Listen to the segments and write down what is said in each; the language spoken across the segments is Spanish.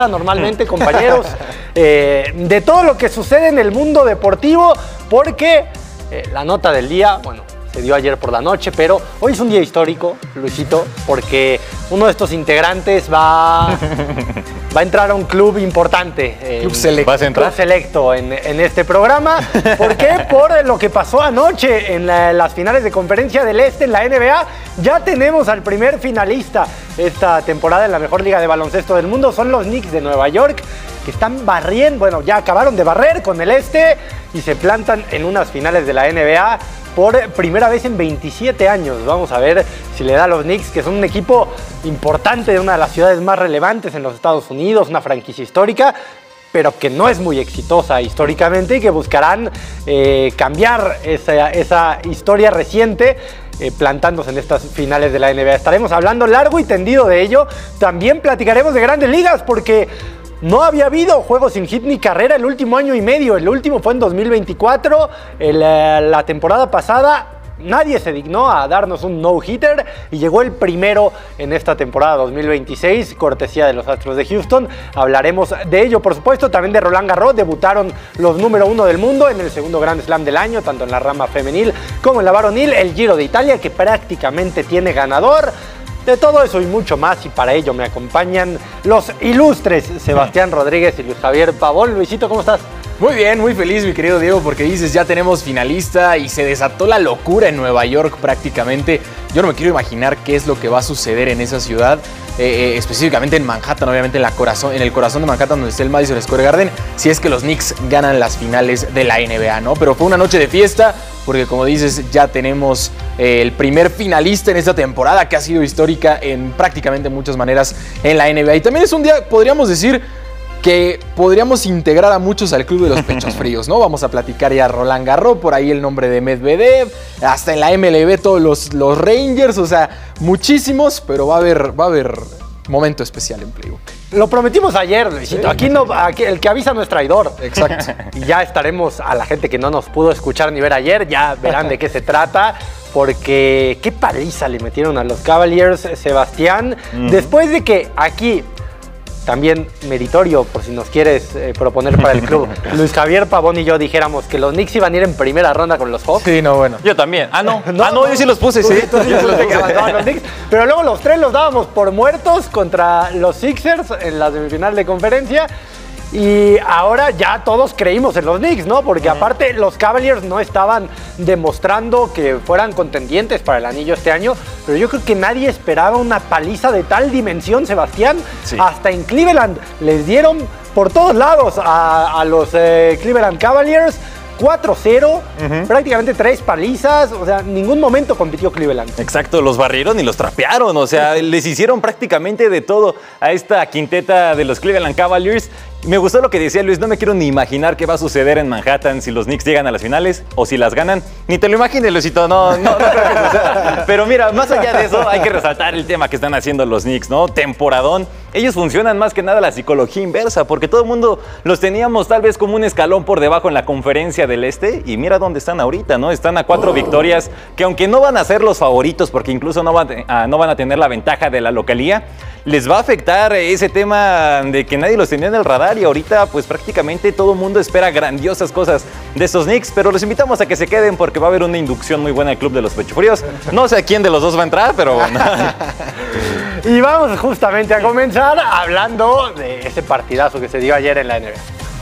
normalmente, compañeros, de todo lo que sucede en el mundo deportivo, porque la nota del día, bueno, se dio ayer por la noche, pero hoy es un día histórico, Luisito, porque uno de estos integrantes va a entrar a un club importante. Club selecto. ¿Vas a entrar? Club selecto en este programa. ¿Por qué? Por lo que pasó anoche en las finales de Conferencia del Este en la NBA. Ya tenemos al primer finalista esta temporada en la mejor liga de baloncesto del mundo. Son los Knicks de Nueva York, que están barriendo, bueno, ya acabaron de barrer con el Este y se plantan en unas finales de la NBA por primera vez en 27 años. Vamos a ver si le da a los Knicks, que son un equipo importante de una de las ciudades más relevantes en los Estados Unidos, una franquicia histórica, pero que no es muy exitosa históricamente y que buscarán cambiar esa historia reciente, plantándose en estas finales de la NBA. Estaremos hablando largo y tendido de ello. También platicaremos de Grandes Ligas, porque no había habido juegos sin hit ni carrera el último año y medio. El último fue en 2024. La temporada pasada nadie se dignó a darnos un no-hitter y llegó el primero en esta temporada 2026, cortesía de los Astros de Houston. Hablaremos de ello, por supuesto, también de Roland Garros. Debutaron los número 1 del mundo en el segundo Grand Slam del año, tanto en la rama femenil como en la varonil. El Giro de Italia, que prácticamente tiene ganador. De todo eso y mucho más, y para ello me acompañan los ilustres Sebastián Rodríguez y Luis Javier Pavón. Luisito, ¿cómo estás? Muy bien, muy feliz, mi querido Diego, porque dices, ya tenemos finalista y se desató la locura en Nueva York prácticamente. Yo no me quiero imaginar qué es lo que va a suceder en esa ciudad, específicamente en Manhattan, obviamente en el corazón de Manhattan, donde está el Madison Square Garden, si es que los Knicks ganan las finales de la NBA, ¿no? Pero fue una noche de fiesta, porque como dices, ya tenemos el primer finalista en esta temporada, que ha sido histórica en prácticamente muchas maneras en la NBA. Y también es un día, podríamos decir, que podríamos integrar a muchos al club de los pechos fríos, ¿no? Vamos a platicar ya Roland Garros, por ahí el nombre de Medvedev, hasta en la MLB todos los Rangers, o sea, muchísimos, pero va a haber momento especial en Playbook. Lo prometimos ayer, Luisito. Sí. Aquí el que avisa no es traidor. Exacto. Y ya estaremos, a la gente que no nos pudo escuchar ni ver ayer, ya verán de qué se trata, porque qué paliza le metieron a los Cavaliers, Sebastián, después de que aquí, también meritorio, por si nos quieres proponer para el club, Luis Javier Pavón y yo dijéramos que los Knicks iban a ir en primera ronda con los Hawks. Sí, no, bueno. Yo también. No, yo sí los puse, sí. Tú sí los Knicks, pero luego los tres los dábamos por muertos contra los Sixers en la semifinal de conferencia. Y ahora ya todos creímos en los Knicks, ¿no? Porque aparte los Cavaliers no estaban demostrando que fueran contendientes para el anillo este año, pero yo creo que nadie esperaba una paliza de tal dimensión, Sebastián. Sí. Hasta en Cleveland les dieron por todos lados a los Cleveland Cavaliers. 4-0, prácticamente 3 palizas, o sea, en ningún momento compitió Cleveland. Exacto, los barrieron y los trapearon, o sea, les hicieron prácticamente de todo a esta quinteta de los Cleveland Cavaliers. Me gustó lo que decía Luis, no me quiero ni imaginar qué va a suceder en Manhattan si los Knicks llegan a las finales o si las ganan. Ni te lo imagines, Luisito, no creo que suceda. Pero mira, más allá de eso, hay que resaltar el tema que están haciendo los Knicks, ¿no? Temporadón. Ellos funcionan más que nada la psicología inversa, porque todo el mundo los teníamos tal vez como un escalón por debajo en la conferencia del Este, y mira dónde están ahorita, ¿no? Están a 4 victorias, que aunque no van a ser los favoritos, porque incluso no van a tener la ventaja de la localía, les va a afectar ese tema de que nadie los tenía en el radar, y ahorita pues prácticamente todo el mundo espera grandiosas cosas de estos Knicks, pero los invitamos a que se queden porque va a haber una inducción muy buena al club de los pechofríos. No sé a quién de los dos va a entrar, pero bueno. Y vamos justamente a comenzar hablando de ese partidazo que se dio ayer en la NBA.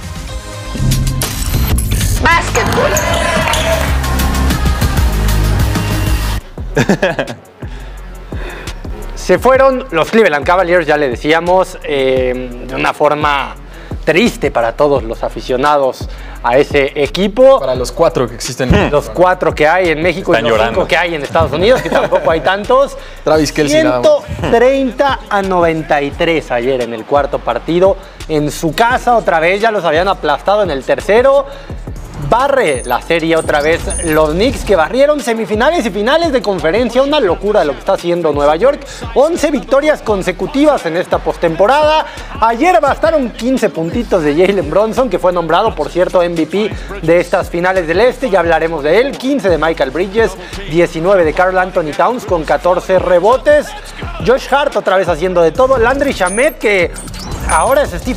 Básquetbol. Se fueron los Cleveland Cavaliers, ya le decíamos, de una forma triste para todos los aficionados a ese equipo. Para los 4 que existen. Los 4 que hay en México. Están y los llorando. 5 que hay en Estados Unidos, que tampoco hay tantos. Travis Kelce. 130-93 ayer en el cuarto partido. En su casa otra vez, ya los habían aplastado en el tercero. Barre la serie otra vez los Knicks, que barrieron semifinales y finales de conferencia. Una locura lo que está haciendo Nueva York. 11 victorias consecutivas en esta postemporada. Ayer bastaron 15 puntitos de Jalen Brunson, que fue nombrado, por cierto, MVP de estas finales del Este. Ya hablaremos de él. 15 de Michael Bridges, 19 de Karl Anthony Towns con 14 rebotes. Josh Hart otra vez haciendo de todo. Landry Shamet, que ahora es Stephen